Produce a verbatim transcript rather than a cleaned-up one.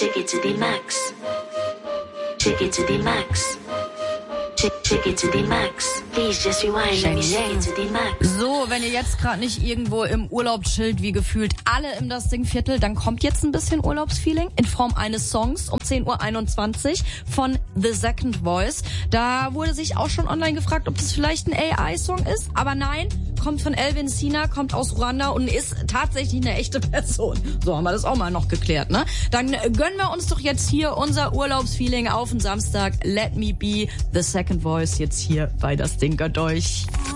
Take it to the max. Take it to the max. Take it to the max. Please just rewind. Let me take it to the max. So, wenn ihr jetzt gerade nicht irgendwo im Urlaub chillt, wie gefühlt alle im Das Ding Viertel, dann kommt jetzt ein bisschen Urlaubsfeeling in Form eines Songs um zehn Uhr einundzwanzig von The Second Voice. Da wurde sich auch schon online gefragt, ob das vielleicht ein A I-Song ist, aber nein, kommt von Elvin Sina, kommt aus Ruanda und ist tatsächlich eine echte Person. So haben wir das auch mal noch geklärt, ne? Dann gönnen wir uns doch jetzt hier unser Urlaubsfeeling auf den Samstag. Let Me Be The Second Voice jetzt hier bei Das Ding gehört euch.